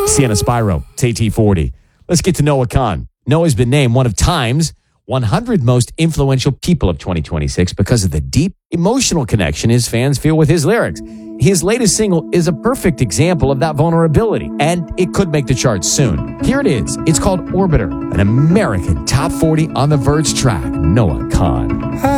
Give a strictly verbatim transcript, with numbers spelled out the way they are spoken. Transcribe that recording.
Sienna Spyro, it's A T forty. Let's get to Noah Khan. Noah's been named one of Time's one hundred most influential people of twenty twenty-six because of the deep emotional connection his fans feel with his lyrics. His latest single is a perfect example of that vulnerability, and it could make the charts soon. Here it is. It's called Orbiter, an American Top forty on the Verge track. Noah Khan.